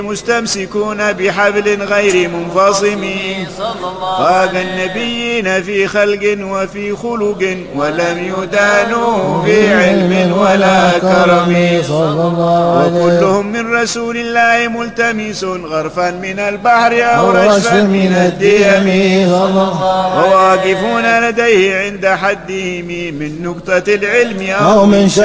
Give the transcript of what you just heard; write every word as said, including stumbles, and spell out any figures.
مستمسكون بحبل غير منفصم فاق النبيين في خلق وفي خلق ولم يدانوا في علم ولا كرم وكلهم من رسول الله ملتمس غرفا من البحر أو رشفا من الديم وواقفون لديه عند حدهم من نقطة العلم أو من